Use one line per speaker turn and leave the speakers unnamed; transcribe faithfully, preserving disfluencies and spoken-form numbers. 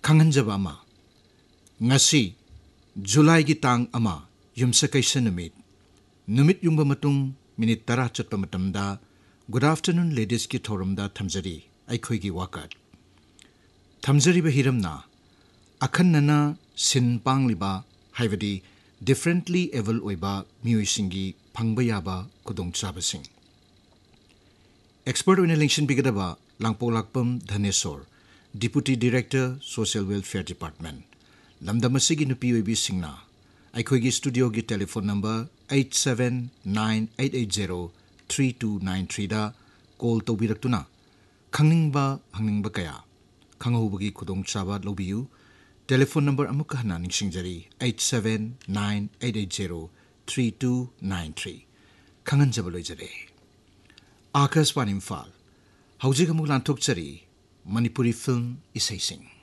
खंगनजब अमा ngasi जुलाई की तांग अमा युमसकैसा नुमित नुमित युंग बमतुंग मिनिट तरा चटपा मतमदा गुड आफ्टरनून लेडीज की थौरमदा थमजरी अखोई की वाकत थमजरी बहिरमना अखन्नना सिन पांगलिबा हाइबदी differently able ओइबा मियोइसिंगी फंगबा याबा खुदोंचाबसिंग expert ओइना लिंक्शन बिगदबा लांगपोलाकपम Dhaneshwar deputy director social welfare department लमदमसिगी नुपी ओइबी सिंगना अखोई स्टूडियो की telephone number eight seven nine eight eight zero three to nine three दा कॉल तौबिरक्तुना खंगनिंगबा हंगनिंगबा कया खंगहुबगी खुदोंचाबा लौबियु टेलीफोन नंबर अमुक हना निंगसिंगजरी eight seven nine eight eight zero three to nine three खंगनजब लोइजरे Akashvani Imphal हौजिक अमुक लांथोकचरी Manipuri film इसेसिंग